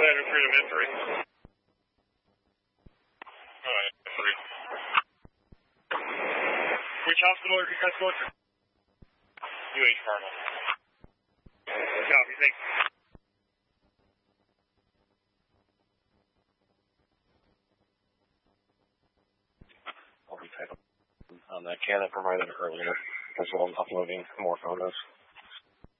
Commander Freedom Entry. Alright, 3. Which hospital are you guys going to? UH Cardinal. Copy, thanks. I'll be typing on that can I provided earlier, as well as uploading more photos.